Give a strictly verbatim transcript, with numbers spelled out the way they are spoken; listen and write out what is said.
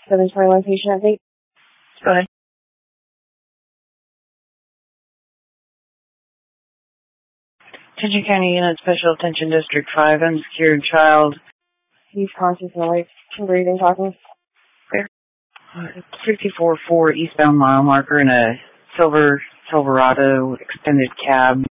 seven twenty-one patient update. Go ahead. Attention County Unit Special Attention District five, unsecured child. He's conscious and awake, breathing, talking. Clear. fifty-four four eastbound mile marker in a silver Silverado extended cab.